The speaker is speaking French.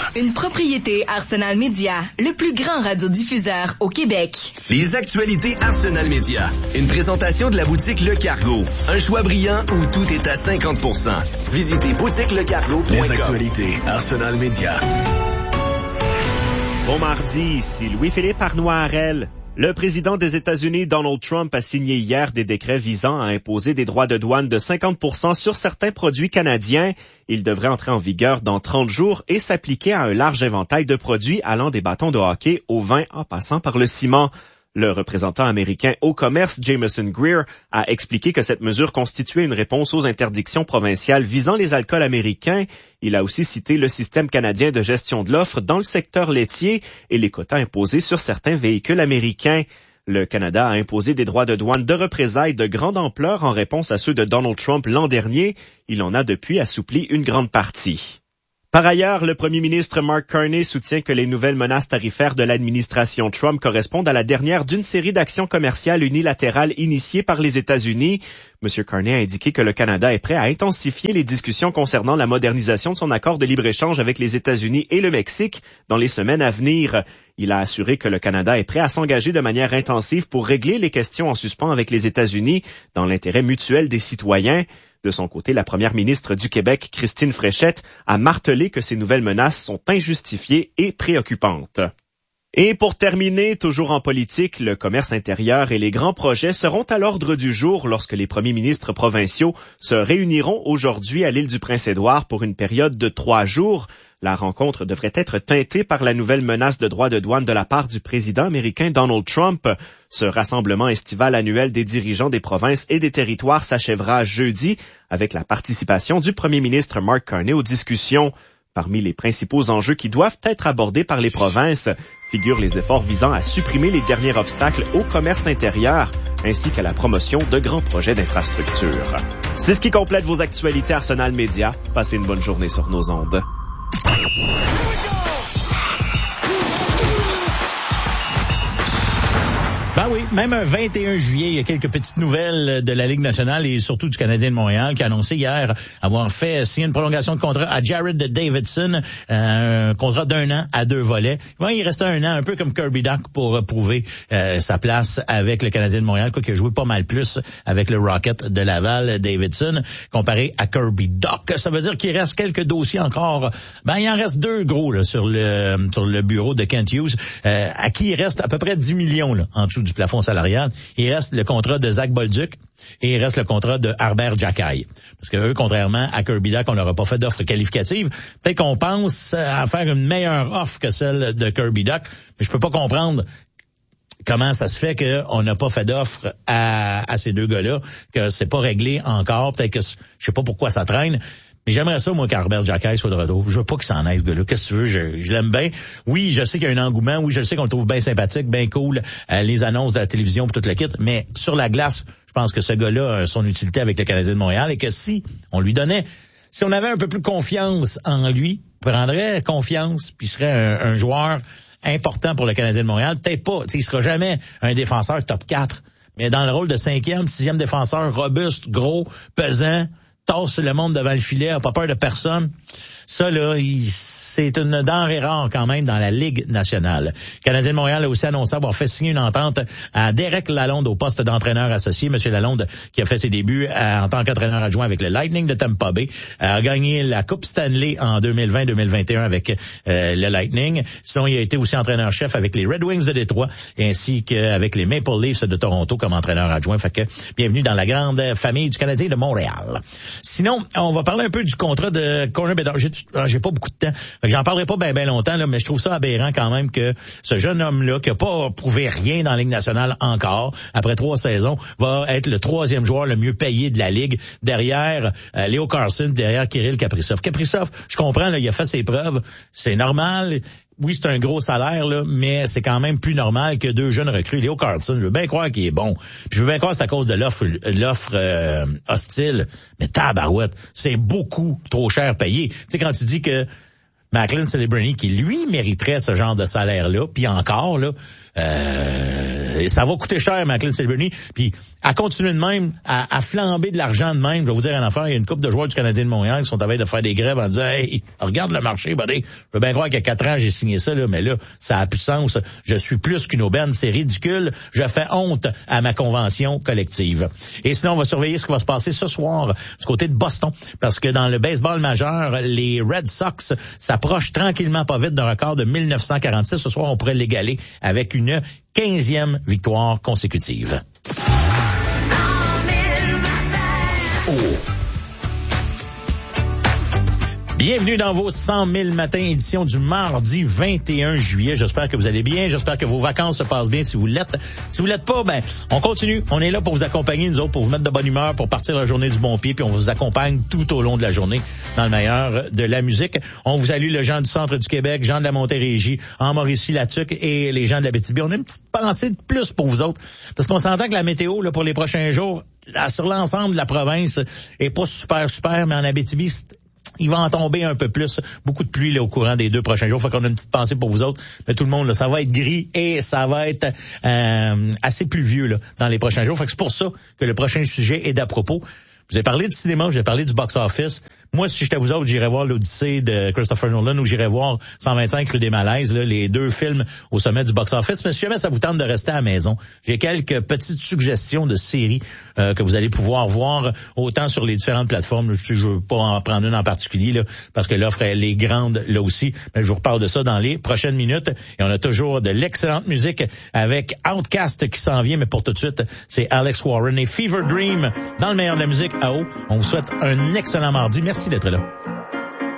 Une propriété Arsenal Média, le plus grand radiodiffuseur au Québec. Les actualités Arsenal Média. Une présentation de la boutique Le Cargo. Un choix brillant où tout est à 50%. Visitez boutiquelecargo.com. Les actualités Arsenal Média. Bon mardi, ici Louis-Philippe Arnois-Harel. Le président des États-Unis, Donald Trump, a signé hier des décrets visant à imposer des droits de douane de 50% sur certains produits canadiens. Ils devraient entrer en vigueur dans 30 jours et s'appliquer à un large éventail de produits allant des bâtons de hockey au vin en passant par le ciment. Le représentant américain au commerce, Jameson Greer, a expliqué que cette mesure constituait une réponse aux interdictions provinciales visant les alcools américains. Il a aussi cité le système canadien de gestion de l'offre dans le secteur laitier et les quotas imposés sur certains véhicules américains. Le Canada a imposé des droits de douane de représailles de grande ampleur en réponse à ceux de Donald Trump l'an dernier. Il en a depuis assoupli une grande partie. Par ailleurs, le premier ministre Mark Carney soutient que les nouvelles menaces tarifaires de l'administration Trump correspondent à la dernière d'une série d'actions commerciales unilatérales initiées par les États-Unis. M. Carney a indiqué que le Canada est prêt à intensifier les discussions concernant la modernisation de son accord de libre-échange avec les États-Unis et le Mexique dans les semaines à venir. Il a assuré que le Canada est prêt à s'engager de manière intensive pour régler les questions en suspens avec les États-Unis dans l'intérêt mutuel des citoyens. De son côté, la première ministre du Québec, Christine Fréchette, a martelé que ces nouvelles menaces sont injustifiées et préoccupantes. Et pour terminer, toujours en politique, le commerce intérieur et les grands projets seront à l'ordre du jour lorsque les premiers ministres provinciaux se réuniront aujourd'hui à l'île du Prince-Édouard pour une période de 3 jours. La rencontre devrait être teintée par la nouvelle menace de droits de douane de la part du président américain Donald Trump. Ce rassemblement estival annuel des dirigeants des provinces et des territoires s'achèvera jeudi avec la participation du premier ministre Mark Carney aux discussions. Parmi les principaux enjeux qui doivent être abordés par les provinces figurent les efforts visant à supprimer les derniers obstacles au commerce intérieur ainsi qu'à la promotion de grands projets d'infrastructure. C'est ce qui complète vos actualités Arsenal Média. Passez une bonne journée sur nos ondes. Ben oui, même un 21 juillet, il y a quelques petites nouvelles de la Ligue nationale et surtout du Canadien de Montréal qui a annoncé hier avoir fait signer une prolongation de contrat à Jared Davidson, un contrat d'1 an à 2 volets. Ouais, il restait 1 an, un peu comme Kirby Dach pour prouver sa place avec le Canadien de Montréal, quoi, qui a joué pas mal plus avec le Rocket de Laval, Davidson, comparé à Kirby Dach. Ça veut dire qu'il reste quelques dossiers encore. Ben, il en reste 2 gros là, sur le bureau de Kent Hughes, à qui il reste à peu près 10 millions là, en dessous du plafond salarial. Il reste le contrat de Zach Bolduc et il reste le contrat de Harbert Jacquet. Parce que eux, contrairement à Kirby Dach, on n'aura pas fait d'offre qualificative. Peut-être qu'on pense à faire une meilleure offre que celle de Kirby Dach, mais je peux pas comprendre comment ça se fait qu'on n'a pas fait d'offre à ces 2 gars-là, que c'est pas réglé encore. Peut-être que je sais pas pourquoi ça traîne. Mais j'aimerais ça, moi, qu'Harbert Jacquet soit de retour. Je veux pas qu'il s'en aille, ce gars-là. Qu'est-ce que tu veux? Je l'aime bien. Oui, je sais qu'il y a un engouement. Oui, je sais qu'on le trouve bien sympathique, bien cool. Les annonces de la télévision pour toute la kit. Mais sur la glace, je pense que ce gars-là a son utilité avec le Canadien de Montréal et que si on avait un peu plus confiance en lui, on prendrait confiance puis serait un joueur important pour le Canadien de Montréal. Peut-être pas. Il sera jamais un défenseur top 4. Mais dans le rôle de 5e, 6e défenseur robuste, gros, pesant, tasse le monde devant le filet, a pas peur de personne. Ça, là, c'est une denrée rare quand même dans la Ligue nationale. Le Canadien de Montréal a aussi annoncé avoir fait signer une entente à Derek Lalonde au poste d'entraîneur associé. Monsieur Lalonde, qui a fait ses débuts en tant qu'entraîneur adjoint avec le Lightning de Tampa Bay, a gagné la Coupe Stanley en 2020-2021 avec le Lightning. Sinon, il a été aussi entraîneur-chef avec les Red Wings de Détroit, ainsi qu'avec les Maple Leafs de Toronto comme entraîneur adjoint. Fait que bienvenue dans la grande famille du Canadien de Montréal. Sinon, on va parler un peu du contrat de Connor Bedard. J'ai pas beaucoup de temps. J'en parlerai pas bien longtemps, là, mais je trouve ça aberrant quand même que ce jeune homme-là, qui a pas prouvé rien dans la Ligue nationale encore, après 3 saisons, va être le 3e joueur le mieux payé de la Ligue, derrière Leo Carlsson, derrière Kirill Kaprizov. Kaprizov, je comprends, là, il a fait ses preuves, c'est normal. Oui, c'est un gros salaire, là, mais c'est quand même plus normal que 2 jeunes recrues. Leo Carlsson, je veux bien croire qu'il est bon. Puis je veux bien croire que c'est à cause de l'offre hostile. Mais tabarouette, c'est beaucoup trop cher payé. Tu sais, quand tu dis que Macklin Celebrini, qui lui mériterait ce genre de salaire-là, puis encore, là, ça va coûter cher, Macklin Celebrini. Puis à continuer de même, à flamber de l'argent de même. Je vais vous dire une affaire, il y a une couple de joueurs du Canadien de Montréal qui sont à veille de faire des grèves en disant « Hey, regarde le marché, buddy. Je veux bien croire qu'il y a 4 ans, j'ai signé ça, là, mais là, ça a plus de sens. Je suis plus qu'une aubaine, c'est ridicule. Je fais honte à ma convention collective. » Et sinon, on va surveiller ce qui va se passer ce soir du côté de Boston, parce que dans le baseball majeur, les Red Sox s'approchent tranquillement pas vite d'un record de 1946. Ce soir, on pourrait l'égaler avec une 15e victoire consécutive. Bienvenue dans vos 100 000 matins, édition du mardi 21 juillet. J'espère que vous allez bien. J'espère que vos vacances se passent bien si vous l'êtes. Si vous l'êtes pas, ben, on continue. On est là pour vous accompagner, nous autres, pour vous mettre de bonne humeur, pour partir la journée du bon pied, puis on vous accompagne tout au long de la journée dans le meilleur de la musique. On vous salue les gens du centre du Québec, gens de la Montérégie, en Mauricie-Latuque et les gens de l'Abitibi. On a une petite pensée de plus pour vous autres, parce qu'on s'entend que la météo, là, pour les prochains jours, là, sur l'ensemble de la province, est pas super, mais en Abitibi, il va en tomber un peu plus. Beaucoup de pluie là, au courant des 2 prochains jours. Fait qu'on a une petite pensée pour vous autres. Mais tout le monde, là, ça va être gris et ça va être assez pluvieux là, dans les prochains jours. Fait que c'est pour ça que le prochain sujet est d'à propos. Je vous ai parlé de cinéma, je vous ai parlé du box-office. Moi, si j'étais vous autres, j'irais voir l'Odyssée de Christopher Nolan ou j'irais voir 125 rue des Malaises, là, les 2 films au sommet du box-office. Mais si jamais ça vous tente de rester à la maison, j'ai quelques petites suggestions de séries que vous allez pouvoir voir autant sur les différentes plateformes. Je veux pas en prendre une en particulier là, parce que l'offre elle est grande là aussi. Mais je vous reparle de ça dans les prochaines minutes. Et on a toujours de l'excellente musique avec Outkast qui s'en vient. Mais pour tout de suite, c'est Alex Warren et Fever Dream dans le meilleur de la musique à eau. On vous souhaite un excellent mardi. Merci d'être là.